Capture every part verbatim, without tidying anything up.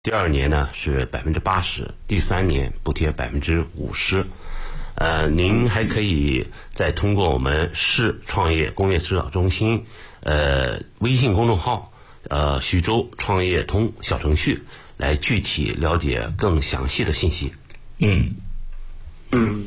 第二年呢是百分之八十，第三年补贴百分之五十。呃，您还可以再通过我们市创业工业指导中心呃微信公众号呃徐州创业通小程序来具体了解更详细的信息。 嗯嗯。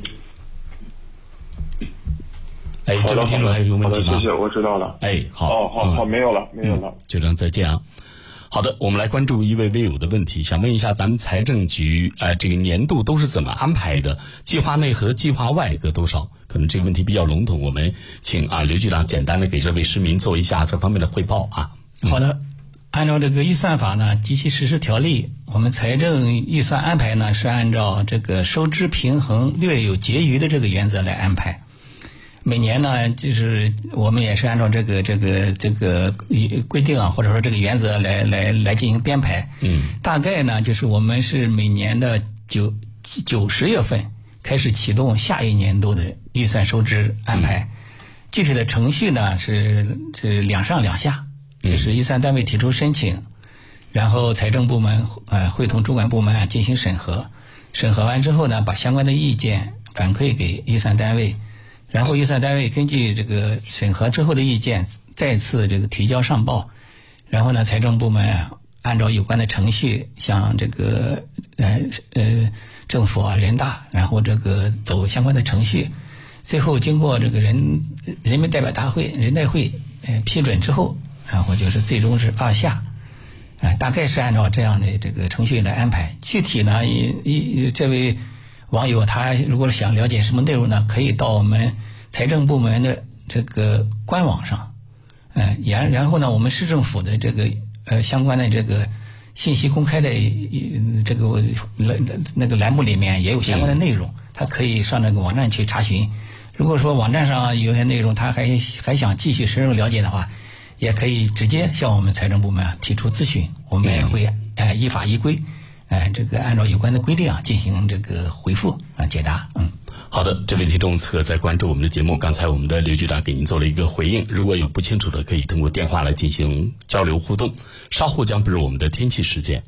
哎，这位听众还有一个问题吗？ 谢谢，我知道了。 哎，好。 哦，好，好，没有了，没有了。 嗯、就这样，再见啊。好的，我们来关注一位微友的问题，想问一下咱们财政局呃这个年度都是怎么安排的？计划内和计划外各多少？可能这个问题比较笼统，我们请啊刘局长简单的给这位市民做一下这方面的汇报啊。 嗯、好的，按照这个预算法呢及其实施条例，我们财政预算安排呢是按照这个收支平衡略有结余的这个原则来安排。每年呢，就是我们也是按照这个这个这个规定啊，或者说这个原则来来来进行编排。 嗯， 大概呢，就是我们是每年的九九十月份开始启动下一年度的预算收支安排。嗯、具体的程序呢是是两上两下，就是预算单位提出申请，嗯、然后财政部门呃会同主管部门进行审核，审核完之后呢，把相关的意见反馈给预算单位。然后预算单位根据这个审核之后的意见再次这个提交上报，然后呢财政部门啊按照有关的程序向这个呃呃政府啊人大，然后这个走相关的程序，最后经过这个人人民代表大会人代会呃批准之后，然后就是最终是二下，啊、呃、大概是按照这样的这个程序来安排。具体呢一一这位网友他如果想了解什么内容呢，可以到我们财政部门的这个官网上，呃，然然后呢，我们市政府的这个呃相关的这个信息公开的这个那个栏目里面也有相关的内容，他可以上那个网站去查询。如果说网站上有些内容他还还想继续深入了解的话，也可以直接向我们财政部门提出咨询，我们也会呃依法依规。哎，这个按照有关的规定啊，进行这个回复啊解答。嗯， 好的，这位听众此刻在关注我们的节目，刚才我们的刘局长给您做了一个回应，如果有不清楚的，可以通过电话来进行交流互动。稍后将步入我们的天气时间。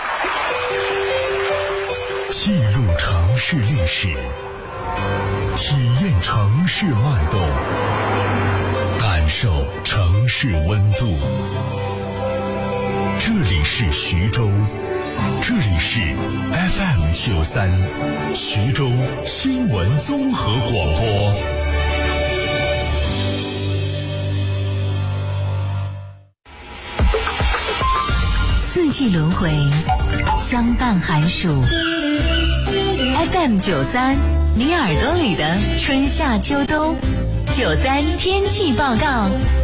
记录城市历史，体验城市脉动，感受城市温度。这里是徐州。这里是 F M 九三徐州新闻综合广播。 四季轮回，相伴寒暑。F M 九三，你耳朵里的春夏秋冬。九三天气报告。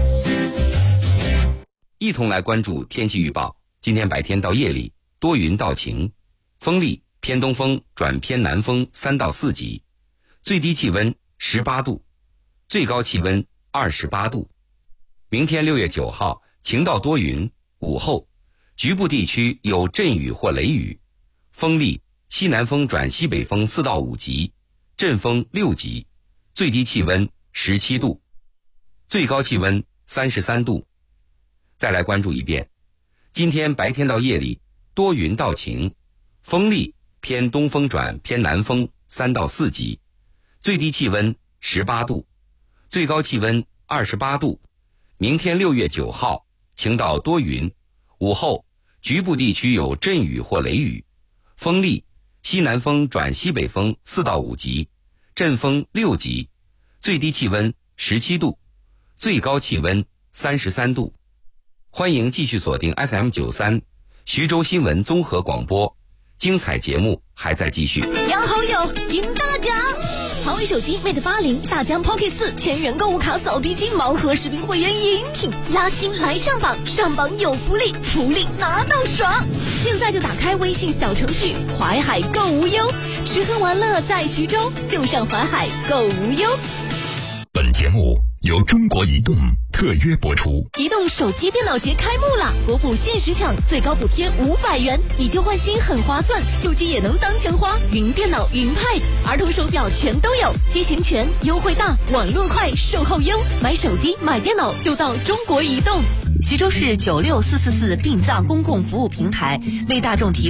一同来关注天气预报。今天白天到夜里多云到晴，风力偏东风转偏南风三到四级，最低气温十八度，最高气温二十八度。明天六月九号晴到多云，午后局部地区有阵雨或雷雨，风力西南风转西北风四到五级，阵风六级，最低气温十七度，最高气温三十三度。再来关注一遍，今天白天到夜里多云到晴，风力偏东风转偏南风三到四级，最低气温十八度，最高气温二十八度。明天六月九号晴到多云，午后局部地区有阵雨或雷雨，风力西南风转西北风四到五级，阵风六级，最低气温十七度，最高气温三十三度。欢迎继续锁定 F M 九三徐州新闻综合广播，精彩节目还在继续。 摇好友赢大奖！华为手机 Mate 八零大疆 Pocket 四千元购物卡扫地机盲盒视频会员饮品拉新来上榜，上榜有福利，福利拿到爽！现在就打开微信小程序淮海购无忧，吃喝玩乐在徐州，就上淮海购无忧。 本节目由中国移动特约播出。 移动手机电脑节开幕啦！国补限时抢，最高补贴五百元，以旧换新很划算，旧机也能当钱花。云电脑、云 Pad、儿童手表全都有，机型全，优惠大，网络快，售后优。买手机、买电脑就到中国移动。 徐州市九六四四四殡葬公共服务平台为大众提